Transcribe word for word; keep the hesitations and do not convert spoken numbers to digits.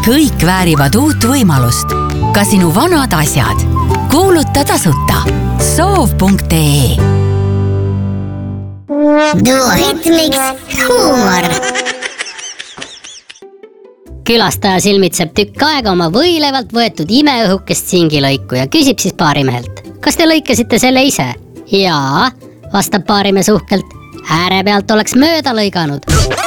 kõik väärivad uut võimalust. Ka sinu vanad asjad. Kuuluta tasuta. soov punkt ee. Duoritmiks huumor. Külastaja silmitseb tükk aega oma võilevalt võetud imeõhukest singilõiku ja küsib siis paarimehelt. Kas te lõikasite selle ise? Jaa, vastab paarimees uhkelt. Ääre pealt oleks mööda lõiganud.